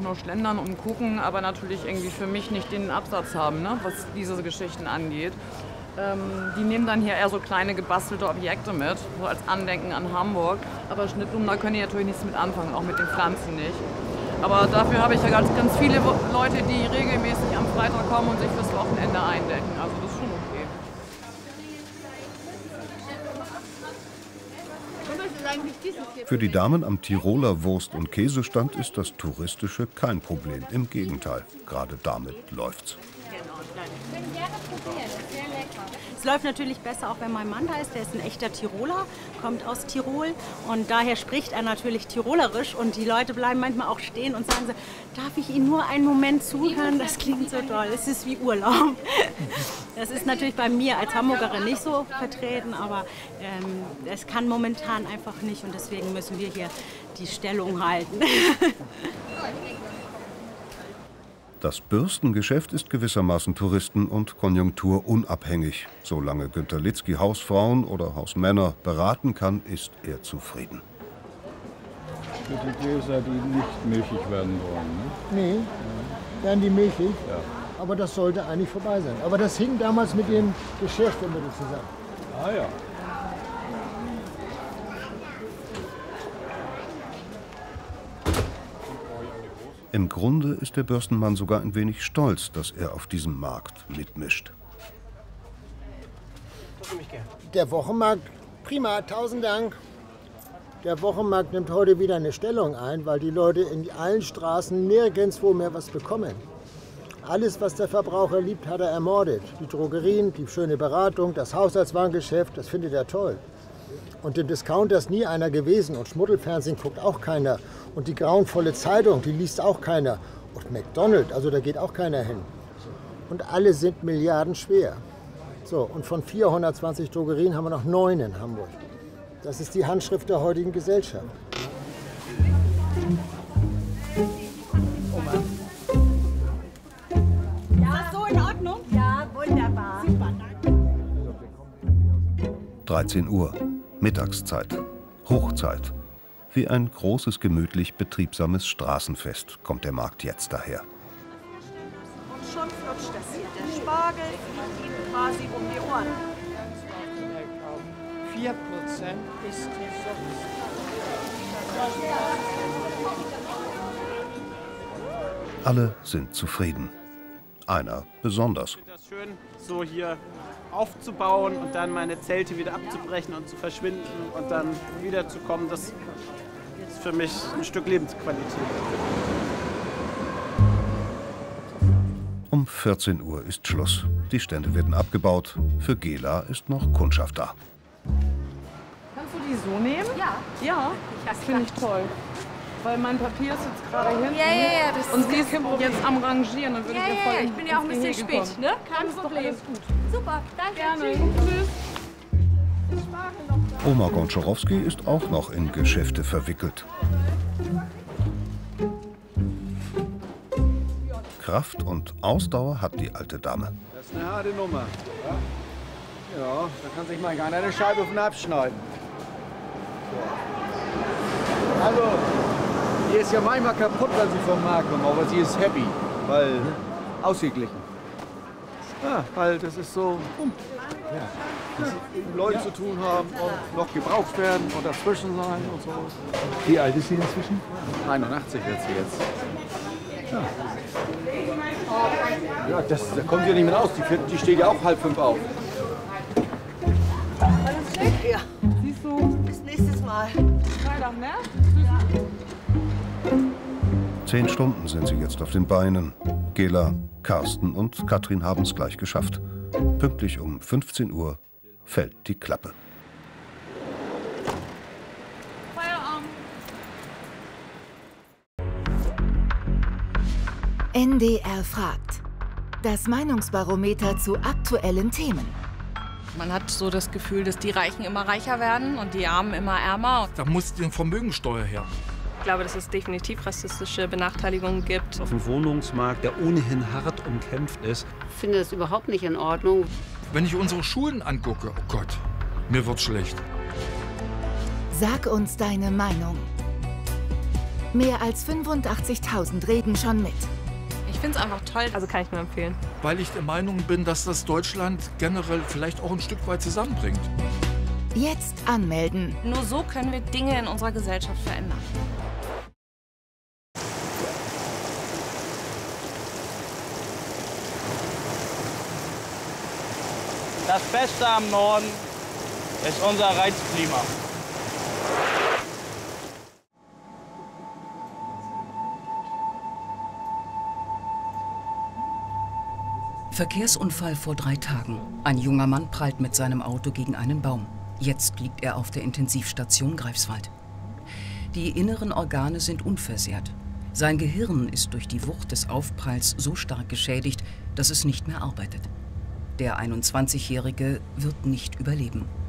nur schlendern und gucken, aber natürlich irgendwie für mich nicht den Absatz haben, ne, was diese Geschichten angeht. Die nehmen dann hier eher so kleine gebastelte Objekte mit, so als Andenken an Hamburg. Aber Schnittblumen, da können die natürlich nichts mit anfangen, auch mit den Pflanzen nicht. Aber dafür habe ich ja ganz viele Leute, die regelmäßig am Freitag kommen und sich fürs Wochenende eindecken. Also das ist schon okay. Für die Damen am Tiroler Wurst- und Käsestand ist das Touristische kein Problem. Im Gegenteil, gerade damit läuft's. Es läuft natürlich besser, auch wenn mein Mann da ist. Der ist ein echter Tiroler, kommt aus Tirol und daher spricht er natürlich Tirolerisch und die Leute bleiben manchmal auch stehen und sagen so, darf ich Ihnen nur einen Moment zuhören? Das klingt so toll, es ist wie Urlaub. Das ist natürlich bei mir als Hamburgerin nicht so vertreten, aber es kann momentan einfach nicht und deswegen müssen wir hier die Stellung halten. Das Bürstengeschäft ist gewissermaßen touristen- und konjunkturunabhängig. Solange Günter Litzky Hausfrauen oder Hausmänner beraten kann, ist er zufrieden. Für die Gläser, die nicht milchig werden wollen, ne? Nee, werden die milchig. Ja. Aber das sollte eigentlich vorbei sein. Aber das hing damals mit dem Geschäft immer zusammen. Ah ja. Im Grunde ist der Bürstenmann sogar ein wenig stolz, dass er auf diesem Markt mitmischt. Der Wochenmarkt, prima, 1000 Dank. Der Wochenmarkt nimmt heute wieder eine Stellung ein, weil die Leute in allen Straßen nirgendwo mehr was bekommen. Alles, was der Verbraucher liebt, hat er ermordet. Die Drogerien, die schöne Beratung, das Haushaltswarengeschäft, das findet er toll. Und im Discounter ist nie einer gewesen und Schmuddelfernsehen guckt auch keiner. Und die grauenvolle Zeitung, die liest auch keiner. Und McDonald's, also da geht auch keiner hin. Und alle sind milliardenschwer. So, und von 420 Drogerien haben wir noch 9 in Hamburg. Das ist die Handschrift der heutigen Gesellschaft. Ja, so in Ordnung? Ja, wunderbar. Super, danke. 13 Uhr, Mittagszeit, Hochzeit. Wie ein großes, gemütlich betriebsames Straßenfest kommt der Markt jetzt daher. Und schon flutscht das hier. Der Spargel fliegt Ihnen quasi um die Ohren. 4% ist die Sonst. Alle sind zufrieden. Einer besonders. Ich finde das schön, so hier aufzubauen und dann meine Zelte wieder abzubrechen und zu verschwinden und dann wiederzukommen. Das ist für mich ein Stück Lebensqualität. Um 14 Uhr ist Schluss. Die Stände werden abgebaut. Für Gela ist noch Kundschaft da. Kannst du die so nehmen? Ja. Ja, das finde ich toll. Weil mein Papier ist jetzt gerade hinten. Ja, das und sie ist jetzt am Rangieren. Dann würde ich dir voll ich bin ja auch ein bisschen spät, ne? Kein Problem. Super, danke. Gerne. Tschüss. Oma Gonczarowski ist auch noch in Geschäfte verwickelt. Kraft und Ausdauer hat die alte Dame. Das ist eine harte Nummer. Ja, da kann sich mal keiner eine Scheibe von abschneiden. Also, die ist ja manchmal kaputt, wenn sie vom Markt kommt, aber sie ist happy, weil ausgeglichen. Ja, weil das ist so, dass sie mit Leuten zu tun haben und noch gebraucht werden und dazwischen sein und so. Wie alt ist sie inzwischen? 81 wird sie jetzt. Ja, da kommt sie nicht mehr aus. Die steht ja auch 4:30 auf. Alles schick? Ja. Siehst du? Bis nächstes Mal. Freitag, ne? 10 Stunden sind sie jetzt auf den Beinen. Gela, Carsten und Katrin haben es gleich geschafft. Pünktlich um 15 Uhr fällt die Klappe. Feierabend. NDR fragt. Das Meinungsbarometer zu aktuellen Themen. Man hat so das Gefühl, dass die Reichen immer reicher werden und die Armen immer ärmer. Da muss die Vermögensteuer her. Ich glaube, dass es definitiv rassistische Benachteiligungen gibt. Auf dem Wohnungsmarkt, der ohnehin hart umkämpft ist. Ich finde das überhaupt nicht in Ordnung. Wenn ich unsere Schulen angucke, oh Gott, mir wird's schlecht. Sag uns deine Meinung. Mehr als 85.000 reden schon mit. Ich finde es einfach toll, also kann ich nur empfehlen. Weil ich der Meinung bin, dass das Deutschland generell vielleicht auch ein Stück weit zusammenbringt. Jetzt anmelden. Nur so können wir Dinge in unserer Gesellschaft verändern. Das Beste am Norden ist unser Reizklima. Verkehrsunfall vor 3 Tagen. Ein junger Mann prallt mit seinem Auto gegen einen Baum. Jetzt liegt er auf der Intensivstation Greifswald. Die inneren Organe sind unversehrt. Sein Gehirn ist durch die Wucht des Aufpralls so stark geschädigt, dass es nicht mehr arbeitet. Der 21-Jährige wird nicht überleben.